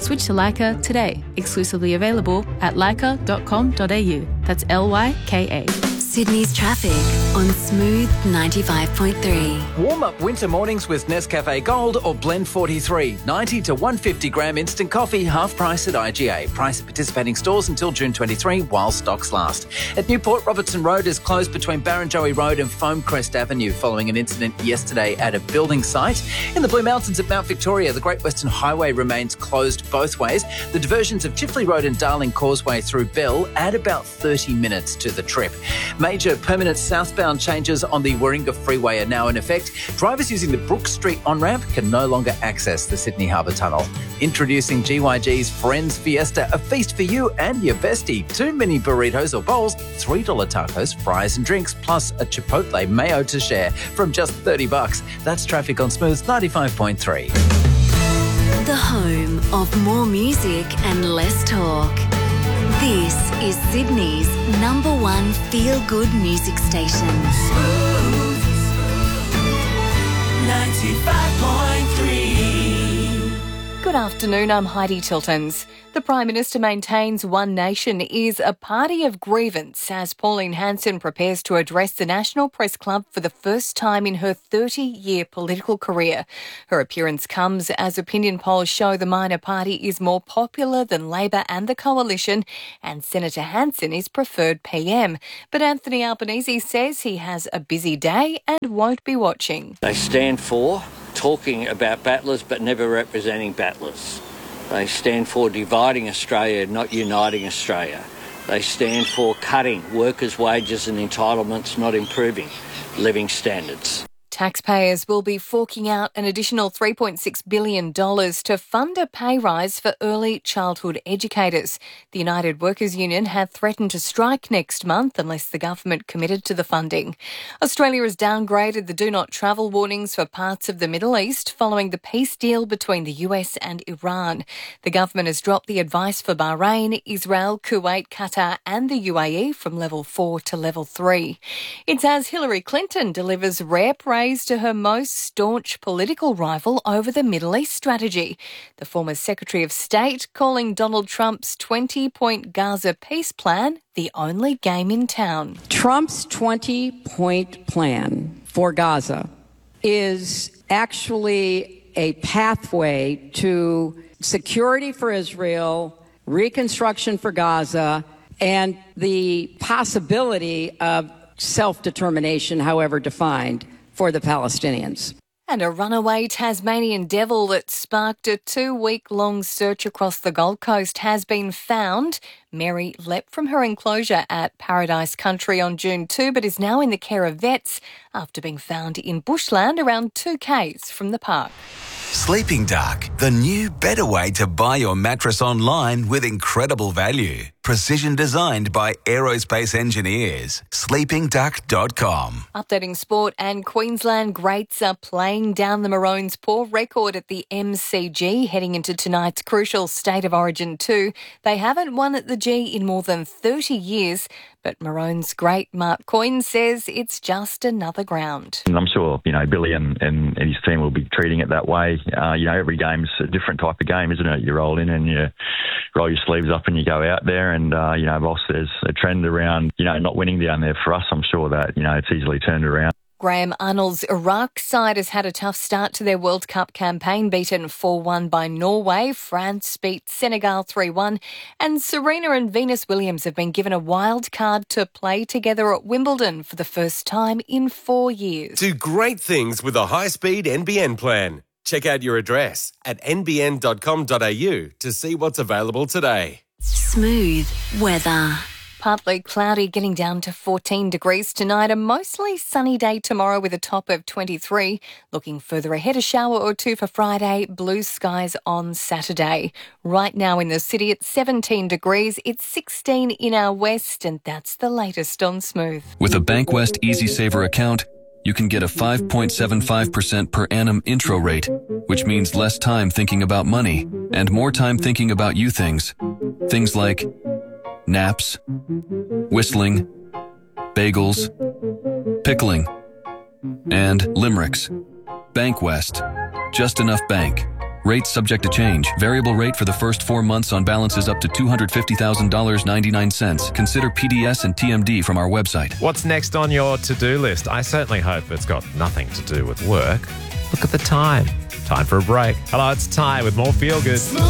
Switch to Leica today. Exclusively available at leica.com.au. That's Lyka. Sydney's traffic on Smooth 95.3. Warm up winter mornings with Nescafe Gold or Blend 43. 90 to 150 gram instant coffee, half price at IGA. Price at participating stores until June 23 while stocks last. At Newport, Robertson Road is closed between Barrenjoey Road and Foamcrest Avenue following an incident yesterday at a building site. In the Blue Mountains at Mount Victoria, the Great Western Highway remains closed both ways. The diversions of Chifley Road and Darling Causeway through Bell add about 30 minutes to the trip. Major permanent southbound changes on the Warringah Freeway are now in effect. Drivers using the Brook Street on-ramp can no longer access the Sydney Harbour Tunnel. Introducing GYG's Friends Fiesta, a feast for you and your bestie. 2 mini burritos or bowls, $3 tacos, fries and drinks, plus a Chipotle mayo to share from just $30. That's traffic on Smooth 95.3. The home of more music and less talk. This is Sydney's #1 feel-good music station. Smooth 95.3. Good afternoon, I'm Heidi Tiltons. The Prime Minister maintains One Nation is a party of grievance as Pauline Hanson prepares to address the National Press Club for the first time in her 30-year political career. Her appearance comes as opinion polls show the minor party is more popular than Labor and the Coalition, and Senator Hanson is preferred PM. But Anthony Albanese says he has a busy day and won't be watching. They stand for talking about battlers but never representing battlers. They stand for dividing Australia, not uniting Australia. They stand for cutting workers' wages and entitlements, not improving living standards. Taxpayers will be forking out an additional $3.6 billion to fund a pay rise for early childhood educators. The United Workers Union had threatened to strike next month unless the government committed to the funding. Australia has downgraded the do not travel warnings for parts of the Middle East following the peace deal between the US and Iran. The government has dropped the advice for Bahrain, Israel, Kuwait, Qatar and the UAE from level 4 to level 3. It's as Hillary Clinton delivers rare praise to her most staunch political rival over the Middle East strategy. The former Secretary of State calling Donald Trump's 20-point Gaza peace plan the only game in town. Trump's 20-point plan for Gaza is actually a pathway to security for Israel, reconstruction for Gaza, and the possibility of self-determination, however defined, for the Palestinians. And a runaway Tasmanian devil that sparked a 2-week-long search across the Gold Coast has been found. Mary leapt from her enclosure at Paradise Country on June 2, but is now in the care of vets after being found in bushland around 2 k's from the park. Sleeping Duck, the new, better way to buy your mattress online with incredible value. Precision designed by aerospace engineers. sleepingduck.com. Updating sport, and Queensland greats are playing down the Maroons' poor record at the MCG heading into tonight's crucial State of Origin 2. They haven't won at the G in more than 30 years, but Maroons great Mark Coyne says it's just another ground. I'm sure, Billy and his team will be treating it that way. Every game's a different type of game, isn't it? You roll in and you roll your sleeves up and you go out there and, whilst there's a trend around, not winning down there for us, I'm sure that, it's easily turned around. Graham Arnold's Iraq side has had a tough start to their World Cup campaign, beaten 4-1 by Norway. France beat Senegal 3-1. And Serena and Venus Williams have been given a wild card to play together at Wimbledon for the first time in 4 years. Do great things with a high-speed NBN plan. Check out your address at nbn.com.au to see what's available today. Smooth weather. Partly cloudy, getting down to 14 degrees tonight. A mostly sunny day tomorrow with a top of 23. Looking further ahead, a shower or two for Friday. Blue skies on Saturday. Right now in the city, it's 17 degrees. It's 16 in our west, and that's the latest on Smooth. With a Bankwest EasySaver account, you can get a 5.75% per annum intro rate, which means less time thinking about money and more time thinking about you things. Things like naps, whistling, bagels, pickling, and limericks. Bankwest. Just enough bank. Rates subject to change. Variable rate for the first 4 months on balances up to $250,000.99. Consider PDS and TMD from our website. What's next on your to-do list? I certainly hope it's got nothing to do with work. Look at the time. Time for a break. Hello, it's Ty with more Feel Good.